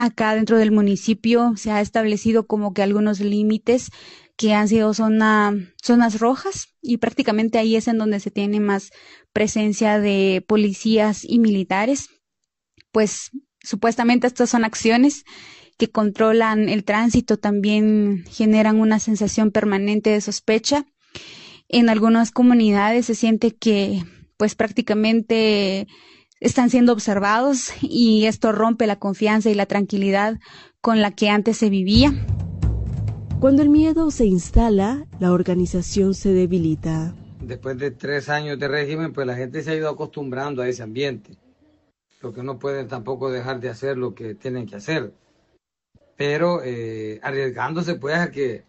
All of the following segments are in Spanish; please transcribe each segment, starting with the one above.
acá dentro del municipio se ha establecido como que algunos límites que han sido zonas rojas y prácticamente ahí es en donde se tiene más presencia de policías y militares. Pues supuestamente estas son acciones que controlan el tránsito, también generan una sensación permanente de sospecha. En algunas comunidades se siente que pues prácticamente están siendo observados y esto rompe la confianza y la tranquilidad con la que antes se vivía. Cuando el miedo se instala, la organización se debilita. Después de 3 años de régimen, pues la gente se ha ido acostumbrando a ese ambiente. Lo que no pueden tampoco dejar de hacer lo que tienen que hacer. Pero arriesgándose pues a que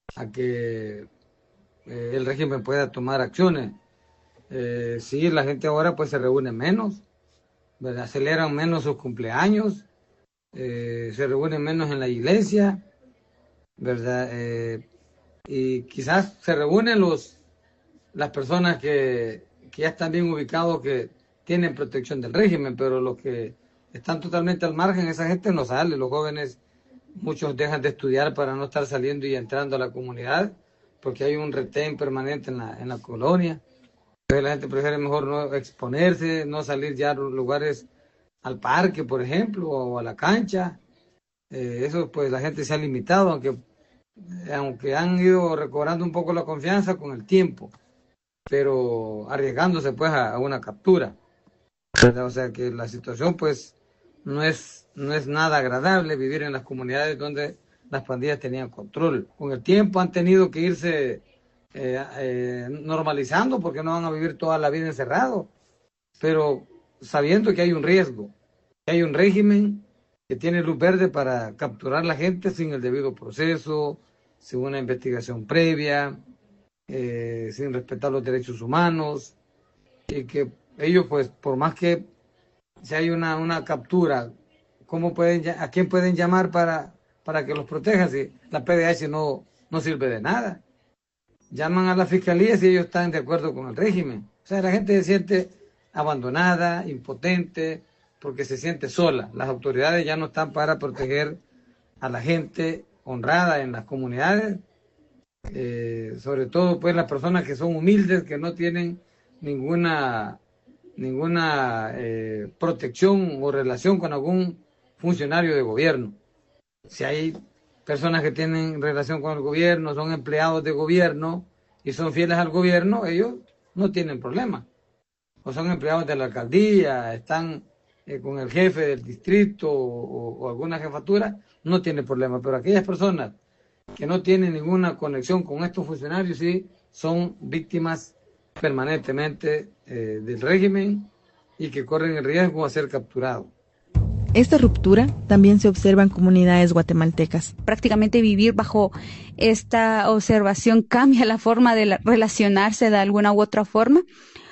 el régimen pueda tomar acciones. Sí, la gente ahora pues se reúne menos, ¿verdad? Celebran menos sus cumpleaños, se reúnen menos en la iglesia, ¿verdad? Y quizás se reúnen las personas que ya están bien ubicados, que tienen protección del régimen, pero los que están totalmente al margen, esa gente no sale. Los jóvenes, muchos dejan de estudiar para no estar saliendo y entrando a la comunidad, porque hay un retén permanente en la colonia. Entonces la gente prefiere mejor no exponerse, no salir ya a los lugares, al parque, por ejemplo, o a la cancha. Eso pues la gente se ha limitado, aunque han ido recobrando un poco la confianza con el tiempo, pero arriesgándose pues a una captura, ¿verdad? O sea que la situación pues no es nada agradable vivir en las comunidades donde las pandillas tenían control. Con el tiempo han tenido que irse normalizando, porque no van a vivir toda la vida encerrados, pero sabiendo que hay un riesgo, que hay un régimen que tiene luz verde para capturar a la gente sin el debido proceso, sin una investigación previa, sin respetar los derechos humanos, y que ellos pues por más que si hay una captura, ¿a quién pueden llamar para que los protejan si la PDH no sirve de nada? Llaman a la fiscalía si ellos están de acuerdo con el régimen. O sea, la gente se siente abandonada, impotente, porque se siente sola. Las autoridades ya no están para proteger a la gente honrada en las comunidades, sobre todo pues las personas que son humildes, que no tienen ninguna protección o relación con algún funcionario de gobierno. Si hay personas que tienen relación con el gobierno, son empleados de gobierno y son fieles al gobierno, ellos no tienen problema. O son empleados de la alcaldía, están con el jefe del distrito o alguna jefatura, no tienen problema. Pero aquellas personas que no tienen ninguna conexión con estos funcionarios, sí, son víctimas permanentemente del régimen y que corren el riesgo de ser capturados. Esta ruptura también se observa en comunidades guatemaltecas. Prácticamente vivir bajo esta observación cambia la forma de relacionarse de alguna u otra forma,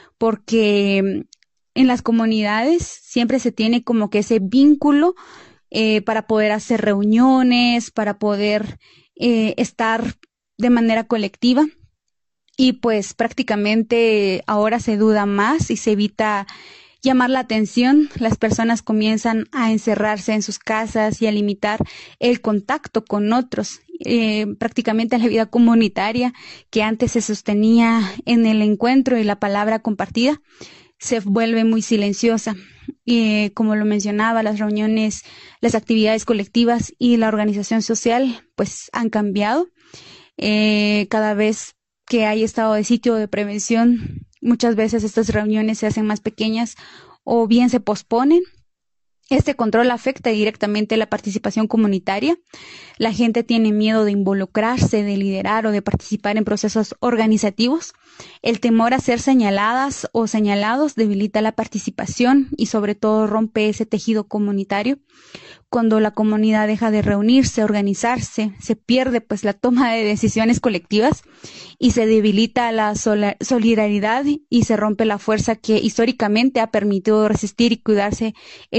porque en las comunidades siempre se tiene como que ese vínculo para poder hacer reuniones, para poder estar de manera colectiva. Y pues prácticamente ahora se duda más y se evita llamar la atención. Las personas comienzan a encerrarse en sus casas y a limitar el contacto con otros. Prácticamente la vida comunitaria, que antes se sostenía en el encuentro y la palabra compartida, se vuelve muy silenciosa. Como lo mencionaba, las reuniones, las actividades colectivas y la organización social pues han cambiado. Cada vez que hay estado de sitio de prevención, muchas veces estas reuniones se hacen más pequeñas o bien se posponen. Este control afecta directamente la participación comunitaria. La gente tiene miedo de involucrarse, de liderar o de participar en procesos organizativos. El temor a ser señaladas o señalados debilita la participación y sobre todo rompe ese tejido comunitario. Cuando la comunidad deja de reunirse, organizarse, se pierde pues la toma de decisiones colectivas y se debilita la solidaridad y se rompe la fuerza que históricamente ha permitido resistir y cuidarse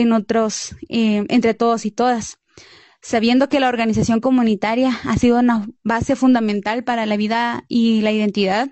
entre todos y todas. Sabiendo que la organización comunitaria ha sido una base fundamental para la vida y la identidad,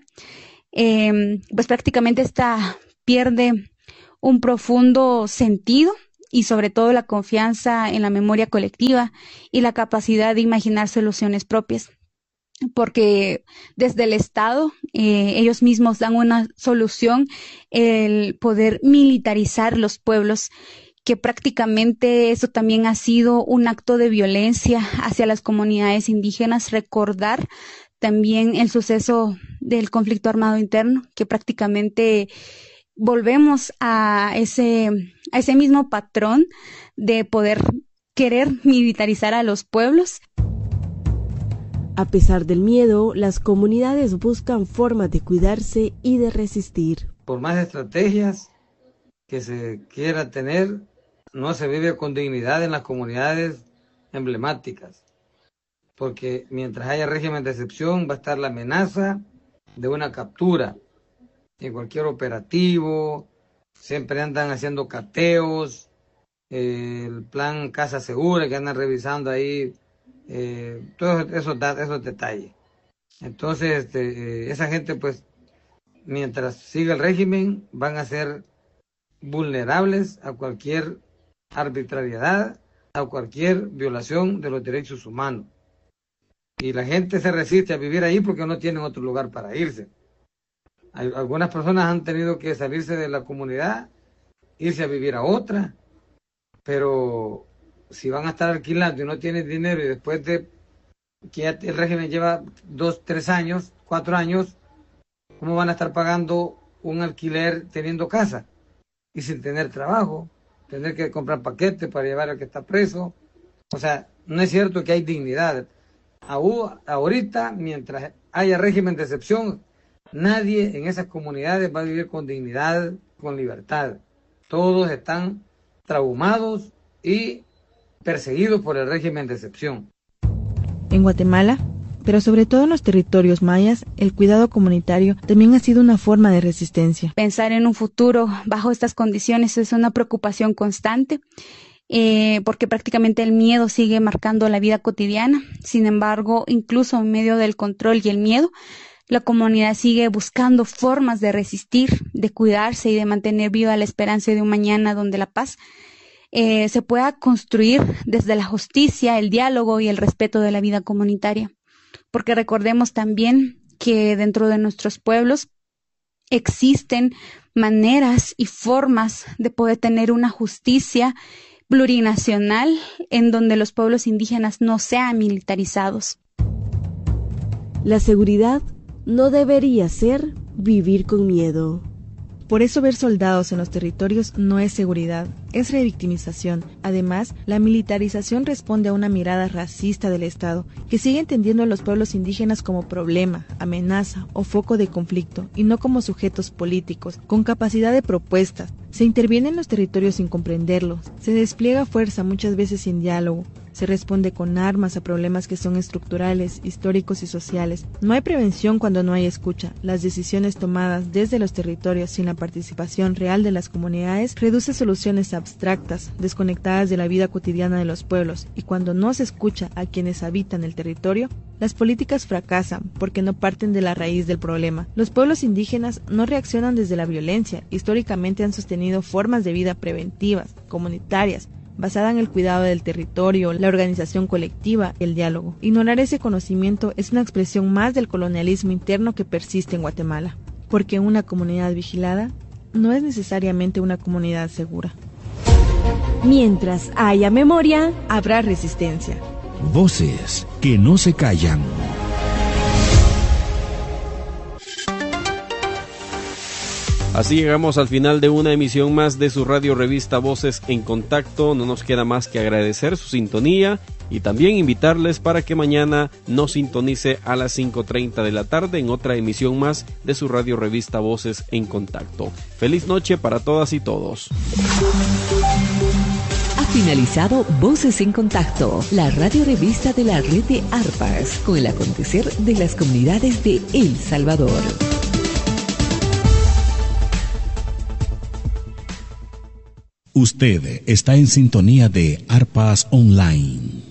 pues prácticamente esta pierde un profundo sentido y sobre todo la confianza en la memoria colectiva y la capacidad de imaginar soluciones propias. Porque desde el Estado ellos mismos dan una solución, el poder militarizar los pueblos, que prácticamente eso también ha sido un acto de violencia hacia las comunidades indígenas. Recordar también el suceso del conflicto armado interno, que prácticamente volvemos a ese mismo patrón de poder querer militarizar a los pueblos. A pesar del miedo, las comunidades buscan formas de cuidarse y de resistir. Por más estrategias que se quiera tener, no se vive con dignidad en las comunidades emblemáticas, porque mientras haya régimen de excepción va a estar la amenaza de una captura en cualquier operativo. Siempre andan haciendo cateos, el plan Casa Segura, que andan revisando ahí todos esos detalles. Entonces esa gente, pues, mientras siga el régimen, van a ser vulnerables a cualquier arbitrariedad, a cualquier violación de los derechos humanos. Y la gente se resiste a vivir ahí porque no tienen otro lugar para irse. Algunas personas han tenido que salirse de la comunidad, irse a vivir a otra, pero si van a estar alquilando y no tienen dinero, y después de que ya el régimen lleva 2, 3 años, 4 años, ¿cómo van a estar pagando un alquiler teniendo casa y sin tener trabajo? Tener que comprar paquetes para llevar al que está preso. O sea, no es cierto que hay dignidad. Ahorita, mientras haya régimen de excepción, nadie en esas comunidades va a vivir con dignidad, con libertad. Todos están traumados y perseguidos por el régimen de excepción. En Guatemala, pero sobre todo en los territorios mayas, el cuidado comunitario también ha sido una forma de resistencia. Pensar en un futuro bajo estas condiciones es una preocupación constante, porque prácticamente el miedo sigue marcando la vida cotidiana. Sin embargo, incluso en medio del control y el miedo, la comunidad sigue buscando formas de resistir, de cuidarse y de mantener viva la esperanza de un mañana donde la paz se pueda construir desde la justicia, el diálogo y el respeto de la vida comunitaria. Porque recordemos también que dentro de nuestros pueblos existen maneras y formas de poder tener una justicia plurinacional en donde los pueblos indígenas no sean militarizados. La seguridad no debería ser vivir con miedo. Por eso ver soldados en los territorios no es seguridad, es revictimización. Además, la militarización responde a una mirada racista del Estado, que sigue entendiendo a los pueblos indígenas como problema, amenaza o foco de conflicto, y no como sujetos políticos, con capacidad de propuestas. Se interviene en los territorios sin comprenderlos, se despliega fuerza muchas veces sin diálogo, se responde con armas a problemas que son estructurales, históricos y sociales. No hay prevención cuando no hay escucha. Las decisiones tomadas desde los territorios sin la participación real de las comunidades reduce soluciones abstractas, desconectadas de la vida cotidiana de los pueblos, y cuando no se escucha a quienes habitan el territorio, las políticas fracasan porque no parten de la raíz del problema. Los pueblos indígenas no reaccionan desde la violencia. Históricamente han sostenido formas de vida preventivas, comunitarias, basada en el cuidado del territorio, la organización colectiva y el diálogo. Ignorar ese conocimiento es una expresión más del colonialismo interno que persiste en Guatemala, porque una comunidad vigilada no es necesariamente una comunidad segura. Mientras haya memoria, habrá resistencia. Voces que no se callan. Así llegamos al final de una emisión más de su radio revista Voces en Contacto. No nos queda más que agradecer su sintonía y también invitarles para que mañana nos sintonice a las 5:30 de la tarde en otra emisión más de su radio revista Voces en Contacto. Feliz noche para todas y todos. Ha finalizado Voces en Contacto, la radio revista de la red de ARPAS, con el acontecer de las comunidades de El Salvador. Usted está en sintonía de ARPAS Online.